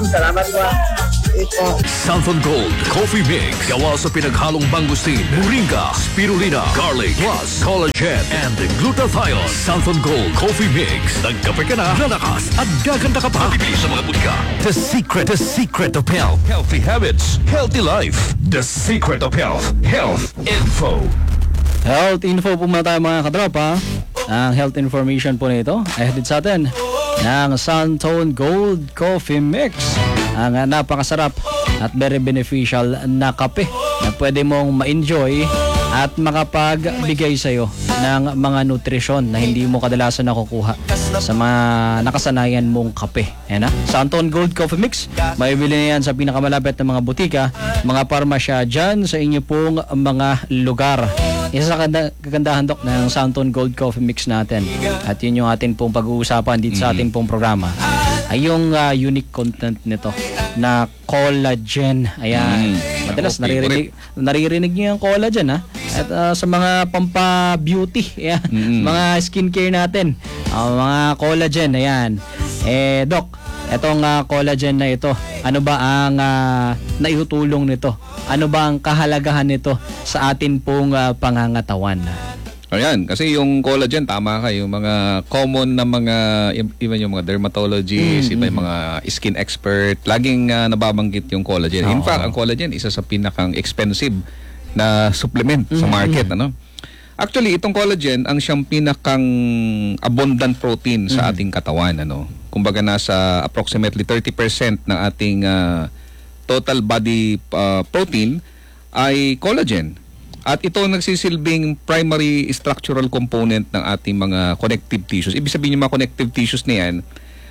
ma'am. Salamat po. Ito. Santon Gold Coffee Mix. Gawa sa pinaghalong mangustin, moringa, spirulina, garlic, plus collagen and glutathione. Santon Gold Coffee Mix. Nagkape ka na, lalakas at gaganda ka pa. Bibili sa mga butika. The secret of health. Healthy habits. Healthy life. The secret of health. Health Info. Health Info po muna tayo mga katropa. Ang health information po nito ay hatid sa atin ng Santon Gold Coffee Mix. Ang napakasarap at very beneficial na kape na pwede mong ma-enjoy at makapagbigay sa'yo ng mga nutrisyon na hindi mo kadalasan nakukuha sa mga nakasanayan mong kape. Ayan na, Santon Gold Coffee Mix. May bili na yan sa pinakamalapit na mga butika, mga parmasya dyan sa inyo pong mga lugar. Isa sa kagandahan dok ng Santon Gold Coffee Mix natin at yun yung atin pong pag-uusapan dito sa ating pong programa ay yung unique content nito na collagen. Ayan. Madalas naririnig niyo yung collagen ha. At sa mga pampa-beauty, ayan, mga skincare natin, mga collagen, ayan. Doc, etong collagen na ito, ano ba ang naitutulong nito? Ano ba ang kahalagahan nito sa atin pong pangangatawan? Ayan, kasi yung collagen, tama ka, yung mga common na mga, even yung mga dermatologists, iba yung mga skin expert, laging nababanggit yung collagen. In fact, ang collagen, isa sa pinakang expensive na supplement sa market. Ano? Actually, itong collagen, ang siyang pinakang abundant protein sa ating katawan. Ano? Kumbaga nasa approximately 30% ng ating total body protein ay collagen. At ito ang nagsisilbing primary structural component ng ating mga connective tissues. Ibig sabihin yung mga connective tissues na yan,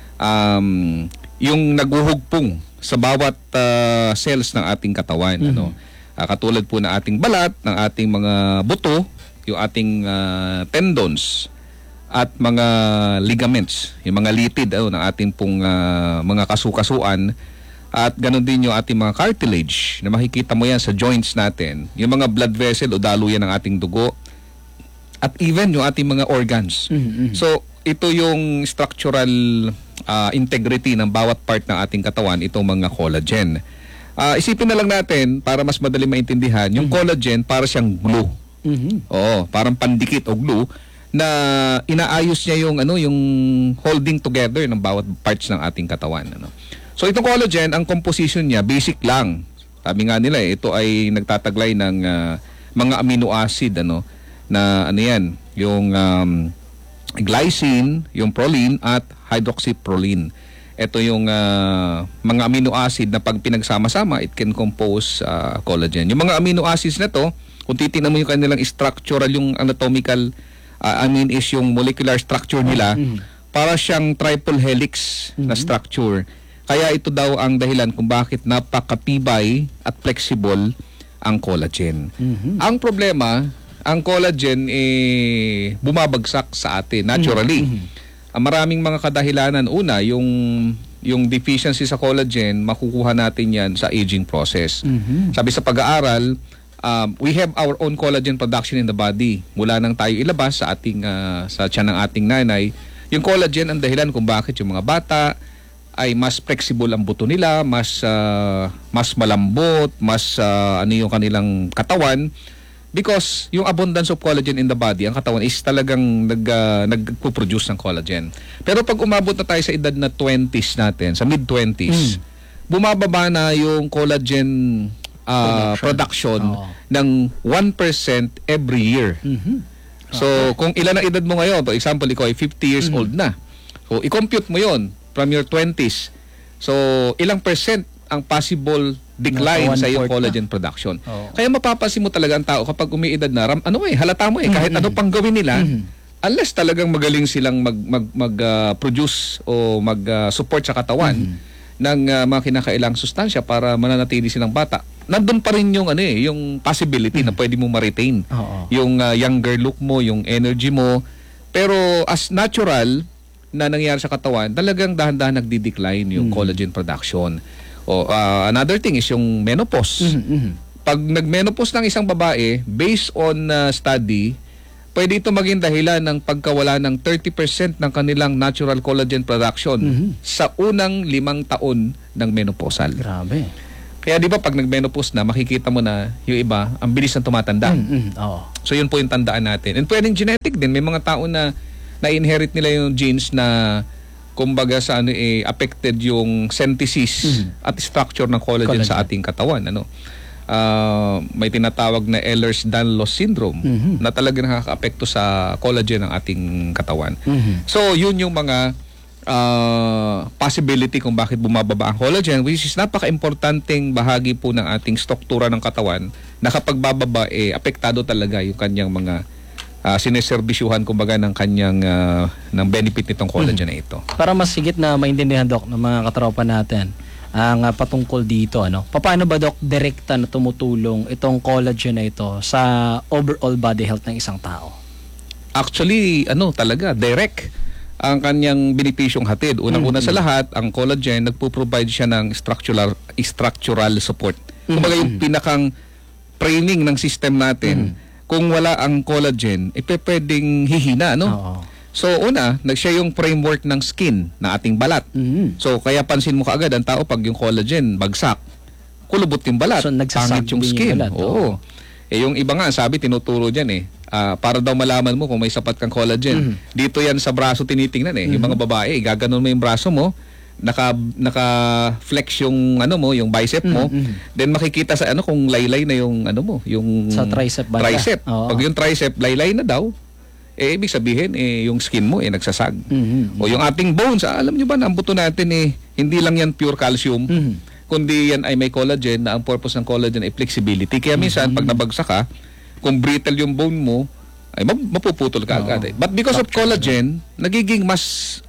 yung naguhugpong sa bawat cells ng ating katawan. Ano? Katulad po ng ating balat, ng ating mga buto, yung ating tendons, at mga ligaments, yung mga litid ng ating pong mga kasukasuan. At ganoon din yung ating mga cartilage na makikita mo yan sa joints natin. Yung mga blood vessel o daluyan ng ating dugo. At even yung ating mga organs. So, ito yung structural integrity ng bawat part ng ating katawan, itong mga collagen. Isipin na lang natin, para mas madali maintindihan, yung collagen para siyang glue. Oo, parang pandikit o glue na inaayos niya yung, yung holding together ng bawat parts ng ating katawan. Ano. So itong collagen, ang composition niya, basic lang. Sabi nga nila, ito ay nagtataglay ng mga amino acid, na yan, yung glycine, yung proline, at hydroxyproline. Ito yung mga amino acid na pag pinagsama-sama, it can compose collagen. Yung mga amino acids na to, kung titingnan mo yung kanilang structural, yung anatomical, is yung molecular structure nila, para siyang triple helix na structure. Kaya ito daw ang dahilan kung bakit napakatibay at flexible ang collagen. Ang problema, ang collagen bumabagsak sa atin naturally. Maraming mga kadahilanan. Una, yung deficiency sa collagen, makukuha natin yan sa aging process. Sabi sa pag-aaral, we have our own collagen production in the body. Mula nang tayo ilabas sa ating sa tiyan ng ating nanay, yung collagen ang dahilan kung bakit yung mga bata ay mas flexible ang buto nila, mas malambot, mas yung kanilang katawan, because yung abundance of collagen in the body, ang katawan is talagang nagpo-produce ng collagen. Pero pag umabot na tayo sa edad na 20s natin, sa mid-20s, bumababa na yung collagen production ng 1% every year. So kung ilan ang edad mo ngayon, for example, ikaw ay 50 years old na. So i-compute mo yon from your 20s. So, ilang percent ang possible decline sa iyong collagen production. Kaya mapapansin mo talaga ang tao kapag umiidad na, halata mo kahit ano pang gawin nila, unless talagang magaling silang mag-produce o mag-support sa katawan ng mga kinakailang sustansya para mananatili silang bata, nandun pa rin yung, yung possibility na pwede mo ma-retain yung younger look mo, yung energy mo. Pero as natural na nangyayari sa katawan, talagang dahan-dahan nagdi-decline yung collagen production. Another thing is yung menopause. Pag nag-menopause ng isang babae, based on study, pwede ito maging dahilan ng pagkawala ng 30% ng kanilang natural collagen production sa unang 5 taon ng menopausal. Grabe. Kaya di ba pag nag-menopause na, makikita mo na yung iba, ang bilis na tumatanda. Oo. So yun po yung tandaan natin. And pwedeng genetic din. May mga tao na na-inherit nila yung genes na kumbaga sa affected yung synthesis at structure ng collagen sa ating katawan. May tinatawag na Ehlers-Danlos syndrome na talagang nakaka-apekto sa collagen ng ating katawan. So yun yung mga possibility kung bakit bumababa ang collagen, which is napaka-importanting bahagi po ng ating struktura ng katawan na kapag bababa, apektado talaga yung kanyang mga sineserbisyuhan kumbaga ng kanyang ng benefit nitong collagen na ito. Para mas higit na maintindihan, Doc, ng mga katropa natin ang patungkol dito, paano ba, Doc, direkta na tumutulong itong collagen na ito sa overall body health ng isang tao? Actually, talaga, direct ang kanyang benepisyong hatid. Unang-una sa lahat, ang collagen, nagpo-provide siya ng structural support. Kumbaga yung pinakang framing ng system natin, kung wala ang collagen, pwedeng hihina, So una, siya yung framework ng skin na ating balat. So kaya pansin mo kaagad ang tao pag yung collagen bagsak, kulubot yung balat, so, pangit yung skin. Yung balat, Oo. Yung iba nga sabi tinuturo diyan para daw malaman mo kung may sapat kang collagen. Dito yan sa braso tinitingnan Yung mga babae, gaganon mo yung braso mo, naka-flex yung yung bicep mo. Then makikita sa kung laylay na yung yung sa tricep banda. Pag yung tricep laylay na daw, ibig sabihin yung skin mo nagsasag. O yung ating bones, alam niyo ba na ang buto natin hindi lang yan pure calcium, kundi yan ay may collagen na ang purpose ng collagen ay flexibility. Kaya minsan pag nabagsak ka, kung brittle yung bone mo, ay mapuputol ka agad. But because of collagen, nagiging mas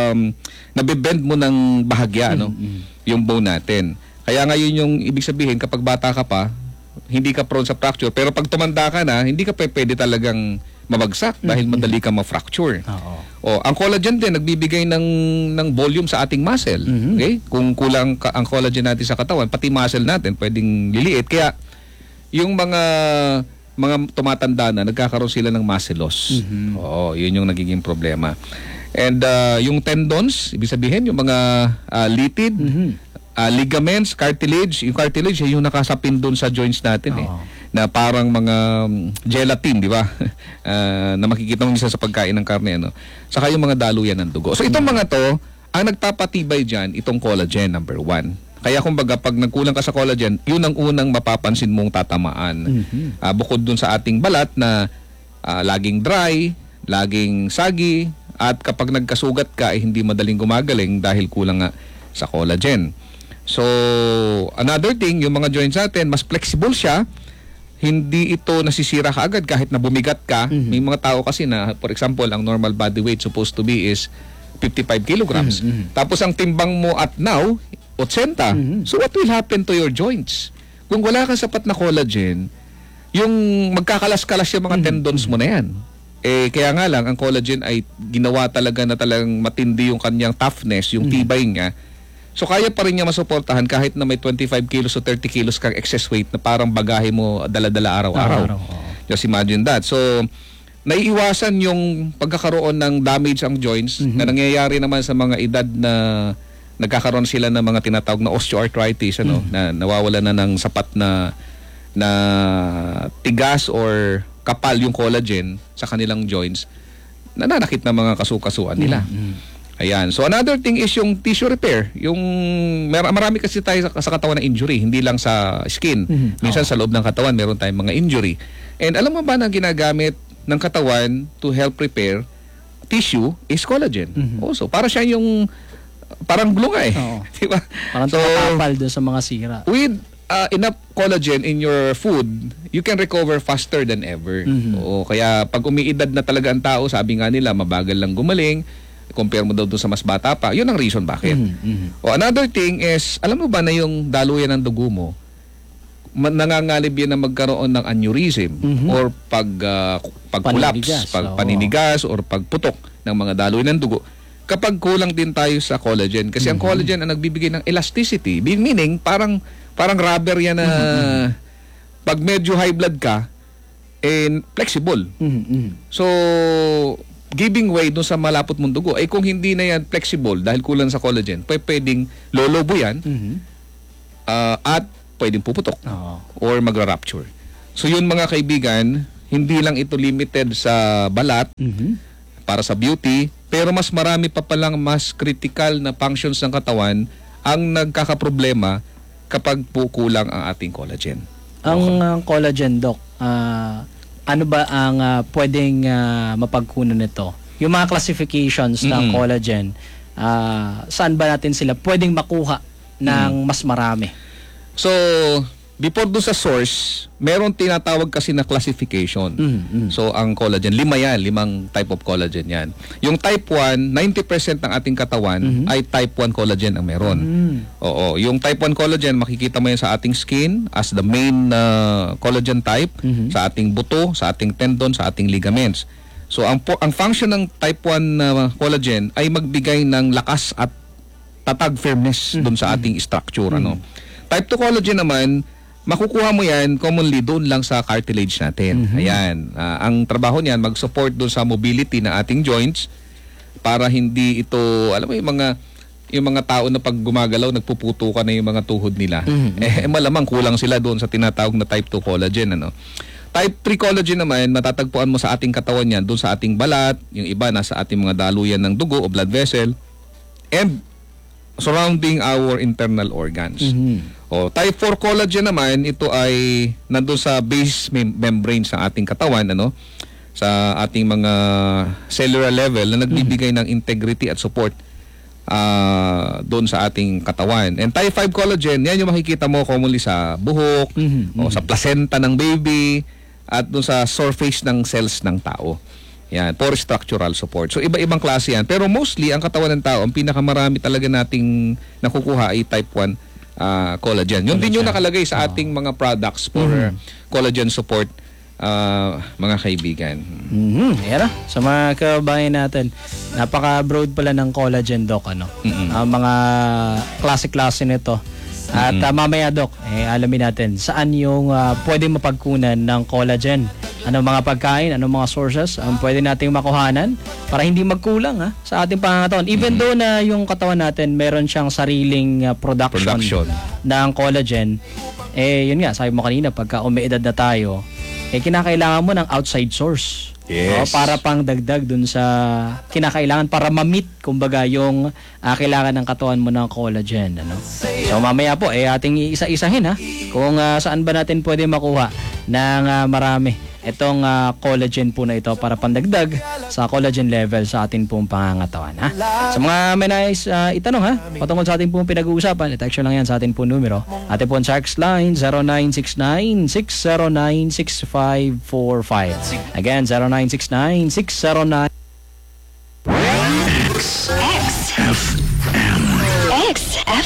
nabibend mo ng bahagya yung bone natin. Kaya ngayon yung ibig sabihin kapag bata ka pa, hindi ka prone sa fracture, pero pag tumanda ka na, hindi ka pwede talagang mabagsak dahil madali ka ma-fracture. Ang collagen din nagbibigay ng volume sa ating muscle. Okay? Kung kulang ang collagen natin sa katawan, pati muscle natin pwedeng liliit. Kaya yung mga tumatanda na, nagkakaroon sila ng muscle loss. Yun yung nagiging problema. And yung tendons, ibig sabihin yung mga litid, ligaments, cartilage. Yung cartilage yung nakasapin doon sa joints natin na parang mga gelatin, di ba? Na makikita mo minsan sa pagkain ng karne, Saka yung mga daluyan ng dugo. So itong mga to, ang nagpapatibay dyan, itong collagen, number 1. Kaya kumbaga pag nagkulang ka sa collagen, yun ang unang mapapansin mong tatamaan. Bukod dun sa ating balat na laging dry, laging sagi, at kapag nagkasugat ka, hindi madaling gumagaling dahil kulang nga sa collagen. So, another thing, yung mga joints natin, mas flexible siya. Hindi ito nasisira kaagad kahit na bumigat ka. May mga tao kasi na, for example, ang normal body weight supposed to be is 55 kilograms. Tapos ang timbang mo at now, 80. So what will happen to your joints? Kung wala kang sapat na collagen, yung magkakalas-kalas yung mga tendons mo na yan. Kaya nga lang, ang collagen ay ginawa talaga na talagang matindi yung kanyang toughness, yung tibay niya. So kaya pa rin niya masuportahan kahit na may 25 kilos o 30 kilos kang excess weight na parang bagahe mo dala-dala araw-araw. Just imagine that. So naiiwasan yung pagkakaroon ng damage ang joints na nangyayari naman sa mga edad na nagkakaroon sila ng mga tinatawag na osteoarthritis, na nawawala na ng sapat na tigas or kapal yung collagen sa kanilang joints, nananakit na mga kasukasuan nila. Ayan. So another thing is yung tissue repair. Yung marami kasi tayo sa katawan na injury, hindi lang sa skin. Minsan sa loob ng katawan meron tayong mga injury. And alam mo ba na ginagamit ng katawan to help repair tissue is collagen. Also, para siya yung parang glue nga diba? Parang tumatapal doon sa mga sira. With enough collagen in your food, you can recover faster than ever. Kaya pag umiidad na talaga ang tao, sabi nga nila, mabagal lang gumaling, compare mo daw doon sa mas bata pa, yun ang reason bakit. Another thing is, alam mo ba na yung daluyan ng dugo mo, nangangalib yan na magkaroon ng aneurysm or pag-collapse, paninigas or pagputok ng mga daluyan ng dugo kapag kulang din tayo sa collagen. Kasi ang collagen ang nagbibigay ng elasticity, meaning parang rubber yan na pag medyo high blood ka, flexible. Mhm. So, giving way dun sa malapot mong dugo, kung hindi na yan flexible dahil kulang sa collagen, pwedeng lolobo yan Mhm. at pwedeng puputok Oo. or magra-rupture. So yun mga kaibigan, hindi lang ito limited sa balat Mhm. para sa beauty, pero mas marami pa palang mas critical na functions ng katawan ang nagkakaproblema kapag po kulang ang ating collagen. Ang collagen, Doc, ano ba ang pwedeng mapagkunan nito? Yung mga classifications ng collagen, saan ba natin sila pwedeng makuha ng mas marami? So, before doon sa source, meron tinatawag kasi na classification. So, ang collagen, 5 type of collagen yan. Yung type 1, 90% ng ating katawan ay type 1 collagen ang meron. Oo, yung type 1 collagen, makikita mo yan sa ating skin as the main collagen type, sa ating buto, sa ating tendon, sa ating ligaments. So, ang function ng type 1 collagen ay magbigay ng lakas at tatag firmness doon sa ating structure. Ano? Type 2 collagen naman, makukuha mo yan commonly doon lang sa cartilage natin. Ayan. Ang trabaho niyan, mag-support doon sa mobility ng ating joints para hindi ito, alam mo yung mga tao na pag gumagalaw, nagpuputukan na yung mga tuhod nila. Malamang kulang sila doon sa tinatawag na type 2 collagen. Ano? Type 3 collagen naman, matatagpuan mo sa ating katawan yan, doon sa ating balat, yung iba nasa ating mga daluyan ng dugo o blood vessel, and surrounding our internal organs. O, type 4 collagen naman, ito ay nandun sa base membrane sa ating katawan, ano? Sa ating mga cellular level na nagbibigay ng integrity at support doon sa ating katawan. And type 5 collagen, yan yung makikita mo commonly sa buhok, o sa placenta ng baby, at doon sa surface ng cells ng tao. Yan, for structural support. So, iba-ibang klase yan. Pero mostly, ang katawan ng tao, ang pinakamarami talaga nating nakukuha ay type 1 collagen. Yun din yung nakalagay sa ating mga products for collagen support, mga kaibigan. Era, sa mga kabayan natin, napaka-broad pala ng collagen, Doc. Ano? Ang mga klase-klase nito. At mamaya, Doc, alamin natin saan yung pwede mapagkunan ng collagen. Anong mga pagkain, anong mga sources ang pwede nating makuhanan para hindi magkulang sa ating pangangatawan. Even though na yung katawan natin meron siyang sariling production ng collagen, yun nga, sabi mo kanina, pagka umiedad na tayo, kinakailangan mo ng outside source. Yes. Para pang dagdag dun sa kinakailangan para ma-meet kumbaga yung kailangan ng katawan mo ng collagen, ano. So mamaya po ating iisa-isahin kung saan ba natin pwede makuha ng marami itong collagen po na ito para pandagdag sa collagen level sa ating pong pangangatawan. Sa mga may nais itanong patungkol sa ating pong pinag-uusapan, i-text lang yan sa ating pong numero. Ating pong text line 0969-609-6545. Again, 0969-609